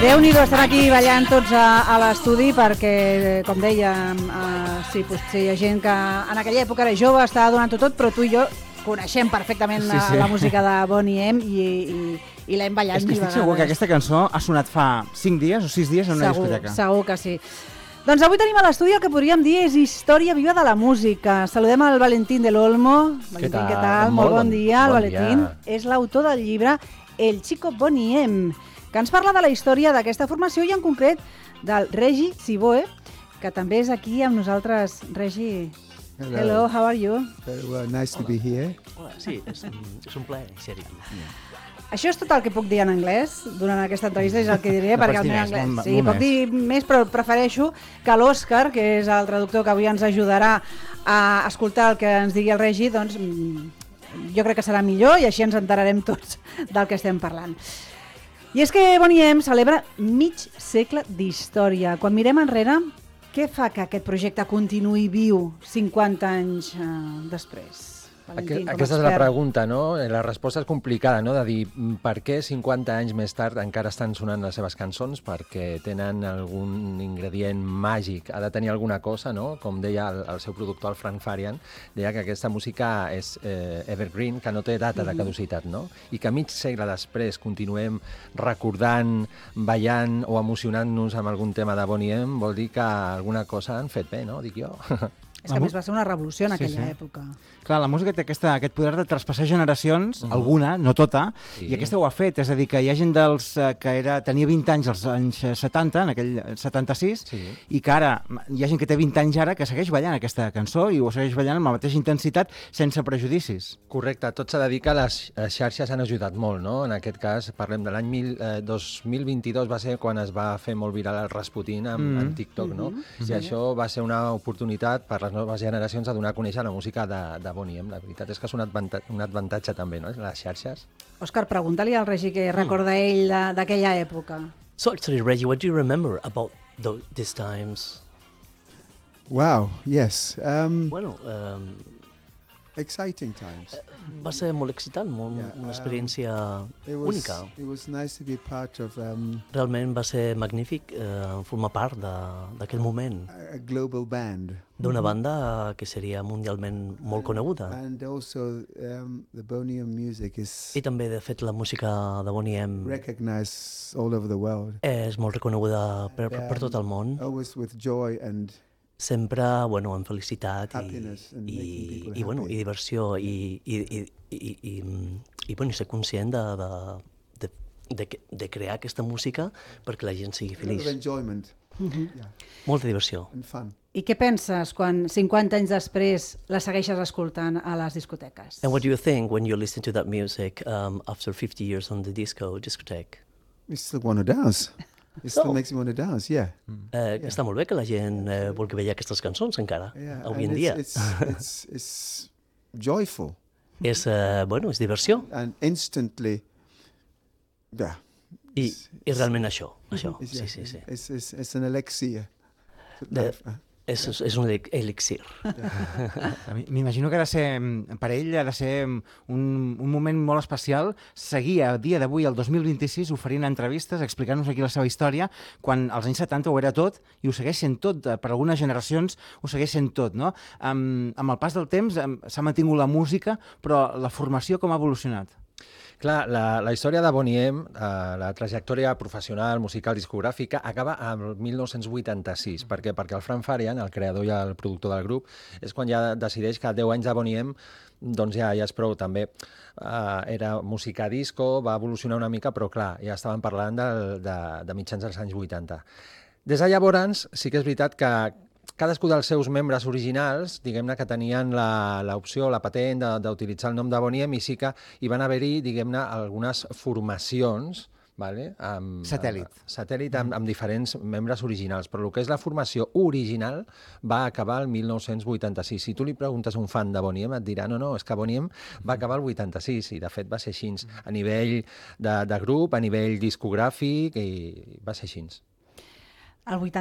Déu-n'hi-do, estem aquí ballant tots a l'estudi perquè, com dèiem, sí, hi ha gent que en aquella època era jove, estava donant-ho tot, però tu i jo coneixem perfectament la música de Boney M i l'hem ballat mil vegades. Estic segur que aquesta cançó ha sonat fa 5 dies o 6 dies en una discoteca. Segur que sí. Doncs avui tenim a l'estudi el que podríem dir és història viva de la música. Saludem el Valentín del Olmo. Valentín, què tal? Molt bon dia. El Valentín és l'autor del llibre El Chico Boney M, que ens parla de la història d'aquesta formació i en concret del Regi Siboe, que també és aquí amb nosaltres. Regi, hello, how are you? Very well, nice to be here. Hola, sí, és un plaer ser aquí. Això és tot el que puc dir en anglès durant aquesta entrevista, és el que diré, perquè el meu anglès... Sí, puc dir més, però prefereixo que l'Òscar, que és el traductor que avui ens ajudarà a escoltar el que ens digui el Regi, doncs jo crec que serà millor i així ens enterarem tots del que estem parlant. I és que Boney M celebra mig segle d'història. Quan mirem enrere, què fa que aquest projecte continuï viu 50 anys després? Valentín, aquesta és la pregunta, no? La resposta és complicada, no? De dir per què 50 anys més tard encara estan sonant les seves cançons, perquè tenen algun ingredient màgic, ha de tenir alguna cosa, no? Com deia el seu productor, el Frank Farian, deia que aquesta música és evergreen, que no té data de caducitat, no? I que mig segle després continuem recordant, ballant o emocionant-nos amb algun tema de Boney M, vol dir que alguna cosa han fet bé, no? Dic jo. És que a més va ser una revolució en aquella època. Clar, la música té aquest poder de traspassar generacions, alguna, no tota, i aquesta ho ha fet. És a dir, que hi ha gent que tenia 20 anys als anys 70, en aquell 76, i que ara hi ha gent que té 20 anys ara que segueix ballant aquesta cançó i ho segueix ballant amb la mateixa intensitat, sense prejudicis. Correcte, tot s'ha de dir que les xarxes han ajudat molt, no? En aquest cas, parlem de l'any 2022, va ser quan es va fer molt viral el Rasputin amb TikTok, no? I això va ser una oportunitat per les noves generacions a donar a conèixer la música de Boney M. La veritat és que és un avantatge també, no? Les xarxes. Òscar, pregunta-li al Regi què recorda ell d'aquella època. So actually, Reggie, what do you remember about these times? Wow, yes. Exciting times. Va ser molt excitant, una experiència única. It was nice to be part of realment va ser magnífic formar part d'aquell moment. A global band. D'una banda que seria mundialment molt coneguda. And also the Boney M music is I també, de fet, la música de Boney M recognized all over the world. És molt reconeguda per tot el món. Always with joy and sempre, amb felicitat i diversió i ser conscient de crear aquesta música perquè la gent sigui feliç. Molta diversió. I què penses quan 50 anys després la segueixes escoltant a les discoteques? And what do you think when you listen to that music after 50 years on the discotheque? We still want to dance. It still makes me want to dance, yeah. Està molt bé que la gent vulgui veure aquestes cançons encara, avui en dia. It's joyful. És diversió. And instantly, I realment això. Sí. It's an elixir. És un elixir. M'imagino que per ell ha de ser un moment molt especial seguir a dia d'avui, el 2026, oferint entrevistes, explicant-nos aquí la seva història, quan als anys 70 ho era tot i ho segueix sent tot, per algunes generacions ho segueix sent tot, no? Amb el pas del temps s'ha mantingut la música, però la formació com ha evolucionat? Clar, la història de Boney M, la trajectòria professional, musical, discogràfica, acaba el 1986. Per què? Perquè el Frank Farian, el creador i el productor del grup, és quan ja decideix que 10 anys de Boney M doncs ja és prou. També era música disco, va evolucionar una mica, però clar, ja estàvem parlant de mitjans dels anys 80. Des de llavors, sí que és veritat que cadascú dels seus membres originals, diguem-ne que tenien l'opció, la patent d'utilitzar el nom de Boney M, i sí que hi van haver-hi, diguem-ne, algunes formacions, satèl·lit amb diferents membres originals, però el que és la formació original va acabar el 1986. Si tu li preguntes a un fan de Boney M et dirà no, és que Boney M va acabar el 86 i de fet va ser així, a nivell de grup, a nivell discogràfic, i va ser així. El